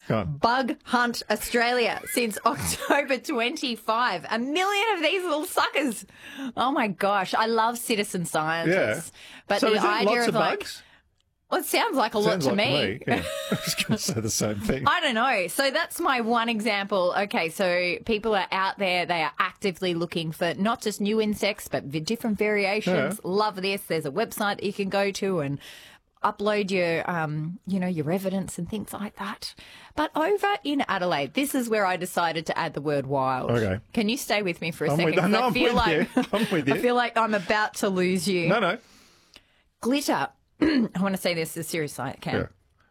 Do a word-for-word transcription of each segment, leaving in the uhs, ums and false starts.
Go on. Bug Hunt Australia since October twenty-fifth. A million of these little suckers. Oh my gosh, I love citizen scientists. Yeah. But so the is it idea lots of of like, bugs? well, it sounds like a Sounds lot to like me. To me. Yeah. I was going to say the same thing. I don't know. So that's my one example. Okay, so people are out there. They are actively looking for not just new insects, but v- different variations. Yeah. Love this. There's a website that you can go to and upload your, um, you know, your evidence and things like that. But over in Adelaide, this is where I decided to add the word wild. Okay. Can you stay with me for a I'm second? with- 'Cause no, I I'm feel with like you. I'm with you. I feel like I'm about to lose you. No, no. Glitter. I want to say this as seriously as I can. Yeah.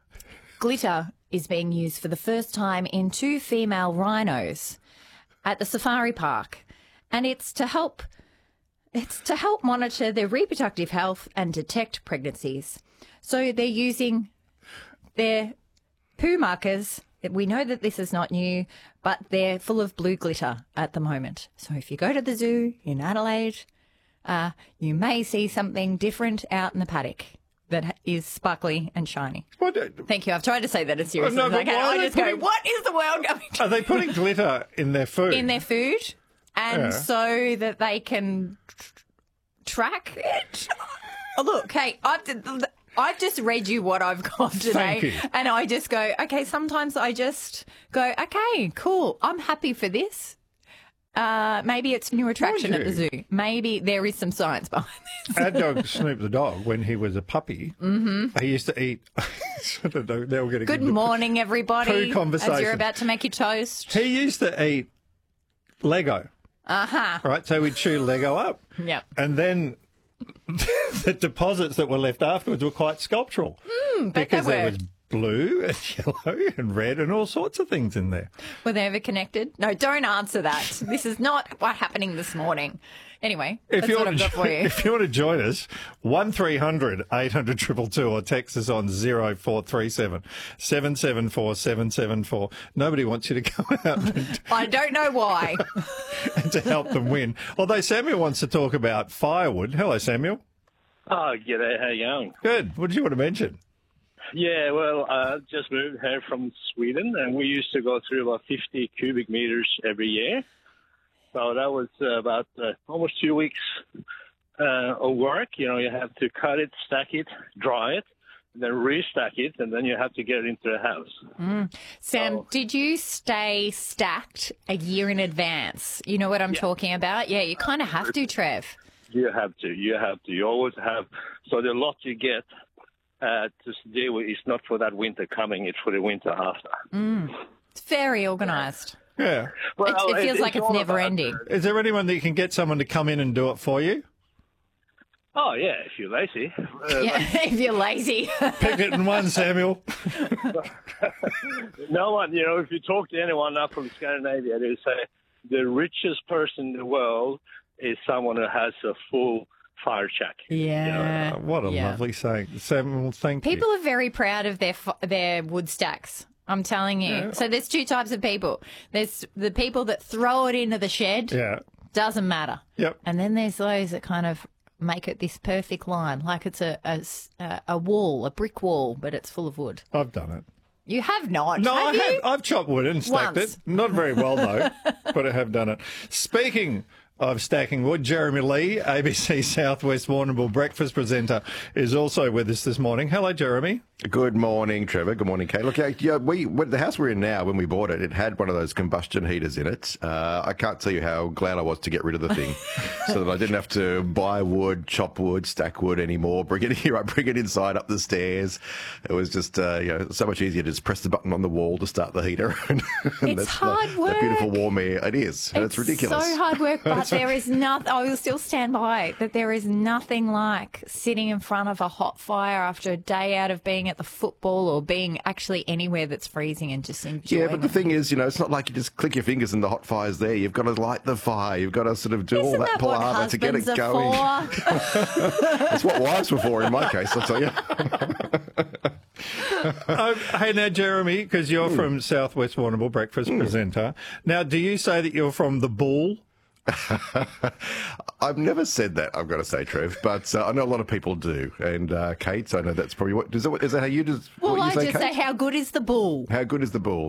Glitter is being used for the first time in two female rhinos at the safari park, and it's to help it's to help monitor their reproductive health and detect pregnancies. So they're using their poo markers. We know that this is not new, but they're full of blue glitter at the moment. So if you go to the zoo in Adelaide, uh, you may see something different out in the paddock that is sparkly and shiny. What, uh, Thank you. I've tried to say that as seriously Oh, no, as I but can. why are I they just go, putting- what is the world going to are they putting glitter in their food? in their food? And Yeah. so that they can tr- track it. Oh, look, Kate, I've, I've just read you what I've got today. Thank you. And I just go, okay, sometimes I just go, okay, cool. I'm happy for this. Uh, maybe it's new attraction at the zoo. Maybe there is some science behind this. Our dog, Snoop the dog, when he was a puppy, mm-hmm. he used to eat. I don't know, now we're getting Good into morning, everybody. poo conversation. As you're about to make your toast. He used to eat Lego, Uh-huh. right? So we'd chew Lego up. Yep. And then the deposits that were left afterwards were quite sculptural. Mm, bet because they there were. was blue and yellow and red and all sorts of things in there. Were they ever connected? No, don't answer that. This is not what's happening this morning. Anyway, If that's you, what want I've to, got for you. if you want to join us, one three hundred eight hundred two two two or text us on zero four three seven seven seven four seven seven four. Nobody wants you to go out and, I don't know why. and to help them win. Although Samuel wants to talk about firewood. Hello, Samuel. Oh, g'day, how you going? Good. What did you want to mention? Yeah, well, I just moved here from Sweden, and we used to go through about fifty cubic meters every year. So that was uh, about uh, almost two weeks uh, of work. You know, you have to cut it, stack it, dry it, and then restack it, and then you have to get it into the house. Sam, Oh. did you stay stacked a year in advance? You know what I'm talking about? Yeah, you kind of have to, Trev. You have to. You have to. You always have. So the lot you get uh, to deal with is not for that winter coming, it's for the winter after. It's very organised. Yeah. Well, it, it feels it- like it's all never about, ending. uh, Is there anyone that you can get someone to come in and do it for you? Oh, yeah, if you're lazy. Uh, Yeah, if you're lazy. Pick it in one, Samuel. No one, you know, if you talk to anyone up from Scandinavia, they say the richest person in the world is someone who has a full fire shack. Yeah. Uh, what a Yeah. lovely saying. Samuel, thank you. People are very proud of their f- their wood stacks. I'm telling you. Yeah. So there's two types of people. There's the people that throw it into the shed. Yeah. Doesn't matter. Yep. And then there's those that kind of make it this perfect line, like it's a a, s- a- a wall, a brick wall, but it's full of wood. I've done it. You have not. No, have I you? have. I've chopped wood and stacked Once. it. Not very well, though, but I have done it. Speaking of stacking wood, Jeremy Lee, A B C Southwest Warrnambool breakfast presenter, is also with us this morning. Hello, Jeremy. Good morning, Trevor. Good morning, Kate. Look, yeah, yeah, we when the house we're in now, when we bought it, it had one of those combustion heaters in it. Uh, I can't tell you how glad I was to get rid of the thing, so that I didn't have to buy wood, chop wood, stack wood anymore. Bring it here, I bring it inside up the stairs. It was just uh, you know so much easier to just press the button on the wall to start the heater. and It's that's hard the, work. That beautiful warm air. It is. And it's ridiculous. so hard work, but there is nothing. I will still stand by that. There is nothing like sitting in front of a hot fire after a day out of being at the football or being actually anywhere that's freezing and just enjoying Yeah, but the it. thing is, you know, it's not like you just click your fingers and the hot fire's there. You've got to light the fire. You've got to sort of do all Isn't that that what palaver to get it husbands are going. for? That's what wives were for in my case, I'll tell you. Oh, hey, now, Jeremy, because you're from Southwest Warrnambool breakfast presenter. Now, do you say that you're from the Bull? I've never said that, I've got to say, Trev, but uh, I know a lot of people do. And uh, Kate, I know that's probably what is that, is that how you just Well, what you I say, just Kate? say, how good is the bull? How good is the bull?